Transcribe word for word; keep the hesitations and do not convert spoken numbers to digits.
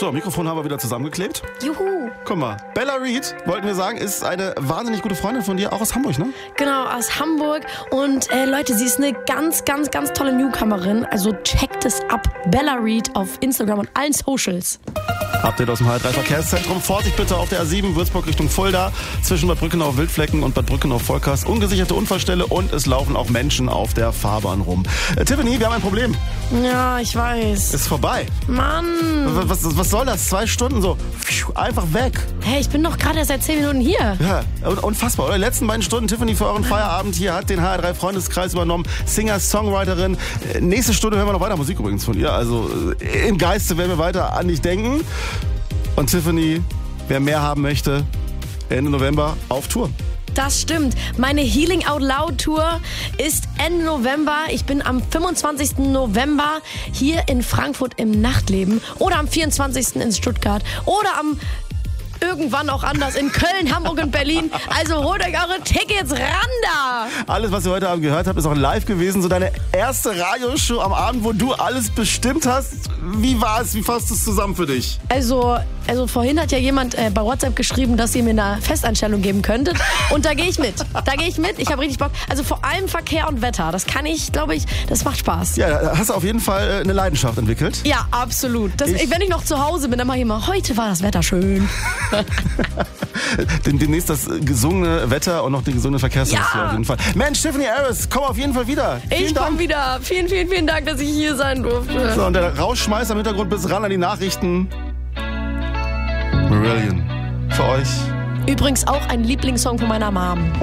So, Mikrofon haben wir wieder zusammengeklebt. Juhu. Guck mal, Bella Reed, wollten wir sagen, ist eine wahnsinnig gute Freundin von dir, auch aus Hamburg, ne? Genau, aus Hamburg. Und äh, Leute, sie ist eine ganz, ganz, ganz tolle Newcomerin. Also checkt es ab. Bella Reed auf Instagram und allen Socials. Update aus dem H drei Verkehrszentrum. Vorsicht bitte auf der A sieben, Würzburg Richtung Fulda. Zwischen Bad Brückenau Wildflecken und Bad Brückenau Volkers. Ungesicherte Unfallstelle und es laufen auch Menschen auf der Fahrbahn rum. Äh, Tiffany, wir haben ein Problem. Ja, ich weiß. Ist vorbei. Mann. Was, was, was soll das? Zwei Stunden so einfach weg. Hey, ich bin doch gerade erst seit zehn Minuten hier. Ja, unfassbar, oder? Die letzten beiden Stunden, Tiffany, für euren Feierabend hier hat den H drei Freundeskreis übernommen. Singer, Songwriterin. Nächste Stunde hören wir noch weiter Musik übrigens von ihr. Also im Geiste werden wir weiter an dich denken. Und Tiffany, wer mehr haben möchte, Ende November auf Tour. Das stimmt. Meine Healing Out Loud Tour ist Ende November. Ich bin am fünfundzwanzigsten November hier in Frankfurt im Nachtleben oder am vierundzwanzigsten in Stuttgart oder am irgendwann auch anders in Köln, Hamburg und Berlin. Also holt euch eure Tickets ran da! Alles, was ihr heute Abend gehört habt, ist auch live gewesen. So deine erste Radioshow am Abend, wo du alles bestimmt hast. Wie war es? Wie fasst es zusammen für dich? Also, also vorhin hat ja jemand äh, bei WhatsApp geschrieben, dass ihr mir eine Festanstellung geben könntet. Und da gehe ich mit. Da gehe ich mit. Ich habe richtig Bock. Also vor allem Verkehr und Wetter. Das kann ich, glaube ich, das macht Spaß. Ja, da hast du auf jeden Fall äh, eine Leidenschaft entwickelt. Ja, absolut. Das, Ich- wenn ich noch zu Hause bin, dann mache ich immer, heute war das Wetter schön. Dem- Demnächst das äh, gesungene Wetter und noch die gesungene Verkehrsstrategie Ja. auf jeden Fall. Mensch, Tiffany Harris, komm auf jeden Fall wieder. Vielen Ich Dank. komme wieder. Vielen, vielen, vielen Dank, dass ich hier sein durfte. So, und der Rausschmeißer im Hintergrund bis ran an die Nachrichten. Marillion. Für euch. Übrigens auch ein Lieblingssong von meiner Mom.